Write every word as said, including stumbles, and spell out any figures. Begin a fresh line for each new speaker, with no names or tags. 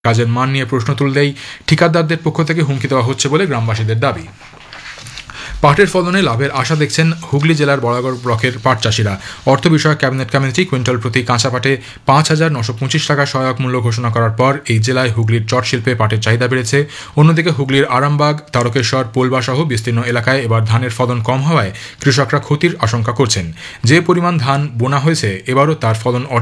কাজের মান নিয়ে প্রশ্ন তুললেই ঠিকাদারদের পক্ষ থেকে হুমকি দেওয়া হচ্ছে বলে গ্রামবাসীদের দাবি। পাটের ফলনে লাভের আশা দেখছেন হুগলি জেলার বরাগড় ব্লকের পাট চাষিরা। অর্থ বিষয়ক ক্যাবিনেট কমিটি কুইন্টাল প্রতি কাঁচা পাটে পাঁচ হাজার নশো পঁচিশ টাকা সহায়ক মূল্য ঘোষণা করার পর এই জেলায় হুগলির চট শিল্পে পাটের চাহিদা বেড়েছে। অন্যদিকে হুগলির আরামবাগ, তারকেশ্বর, পোলবা সহ বিস্তীর্ণ এলাকায় এবার ধানের ফলন কম হওয়ায় কৃষকরা ক্ষতির আশঙ্কা করছেন। যে পরিমাণ ধান বোনা হয়েছে এবারও তার ফলন